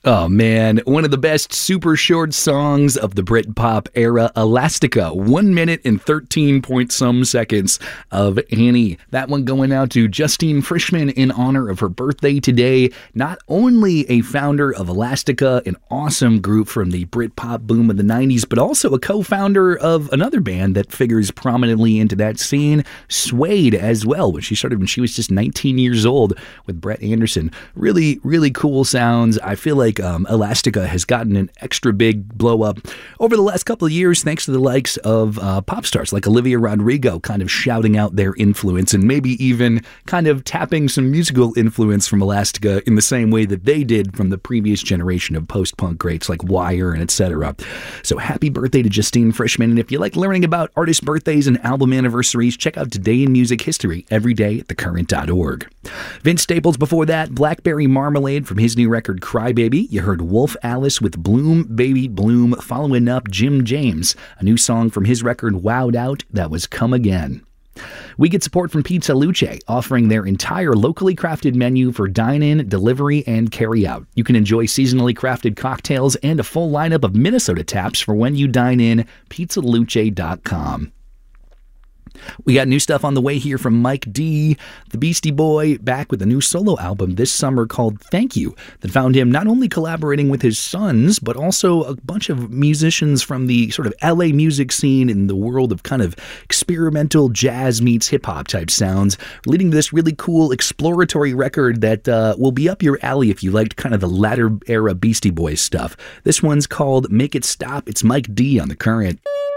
Oh man, one of the best super short songs of the Britpop era, Elastica, 1 minute and 13 point some seconds of Annie. That one going out to Justine Frischmann in honor of her birthday today. Not only a founder of Elastica, an awesome group from the Britpop boom of the 90s, but also a co-founder of another band that figures prominently into that scene, Suede, as well, which she started when she was just 19 years old with Brett Anderson. Really, really cool sounds. I feel like Elastica has gotten an extra big blow up over the last couple of years thanks to the likes of pop stars like Olivia Rodrigo kind of shouting out their influence and maybe even kind of tapping some musical influence from Elastica in the same way that they did from the previous generation of post-punk greats like Wire and etc. So happy birthday to Justine Frischmann, and if you like learning about artist birthdays and album anniversaries, check out Today in Music History every day at thecurrent.org. Vince Staples before that, Blackberry Marmalade from his new record Crybaby. You heard Wolf Alice with Bloom Baby Bloom, following up Jim James, a new song from his record Wowed Out, that was Come Again. We get support from Pizza Luce, offering their entire locally crafted menu for dine-in, delivery, and carry-out. You can enjoy seasonally crafted cocktails and a full lineup of Minnesota taps for when you dine in, pizzaluce.com. We got new stuff on the way here from Mike D, the Beastie Boy, back with a new solo album this summer called Thank You, that found him not only collaborating with his sons, but also a bunch of musicians from the sort of LA music scene in the world of kind of experimental jazz meets hip-hop type sounds, leading to this really cool exploratory record that will be up your alley if you liked kind of the latter era Beastie Boys stuff. This one's called Make It Stop. It's Mike D on The Current.